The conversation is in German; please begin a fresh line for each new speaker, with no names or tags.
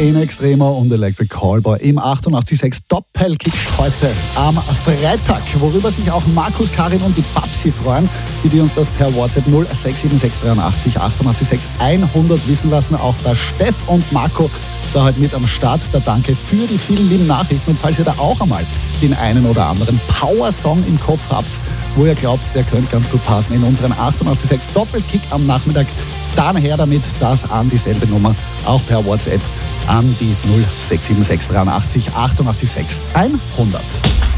In Extremo und Electric Callboy im 88.6 Doppelkick heute am Freitag, worüber sich auch Markus, Karin und die Babsi freuen, die uns das per WhatsApp 0676 88 100 wissen lassen. Auch der Steff und Marco da heute mit am Start. Der Danke für die vielen lieben Nachrichten. Und falls ihr da auch einmal den einen oder anderen Power-Song im Kopf habt, wo ihr glaubt, der könnte ganz gut passen in unseren 88.6 Doppelkick am Nachmittag, dann her damit, das an dieselbe Nummer, auch per WhatsApp an die 0676 88 100.